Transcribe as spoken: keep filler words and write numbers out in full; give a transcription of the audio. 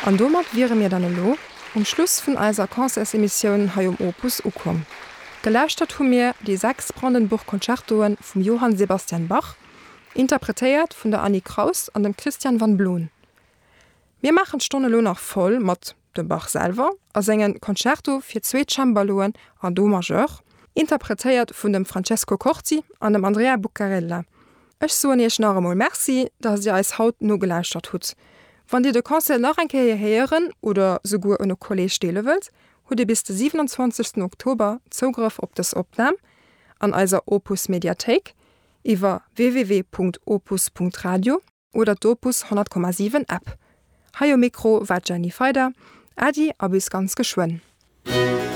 An domat wäre mir dann lo um Schluss vun eiser Konzersemissionioun ha um Opus ukom. Geläuschtert hu mir die sechs Brandenburg-Konzertoen vum Johann Sebastian Bach, interpretéiert vun der Annie Kraus an dem Christian van Bloon. Wir machen Stunde lo nach voll mat dem Bach selber as engen Konzerto fir zwei Cembaloen an Do majeur, interpretéiert vun dem Francesco Corti an dem Andrea Buccarella. Ech so ech normal Merci, dat sie als Haut no geläuschtert hut. Wann Dir de Konzert nach enkeier heieren oder sogur un Kolleg stele wët, huet bis den siebenundzwanzigsten Oktober Zugriff op das Opnam an eiser Opus Mediathek iwwer w w w punkt opus punkt radio oder d'Opus hundert Komma sieben App. Haio Mikro wat Jenny Feider, Adi a bis ganz geschwoen.